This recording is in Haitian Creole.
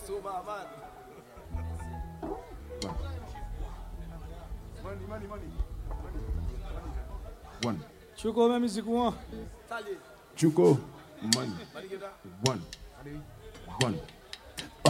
Customer, man. Money. One. Chuko, même musique ou Chuko, money. One. One.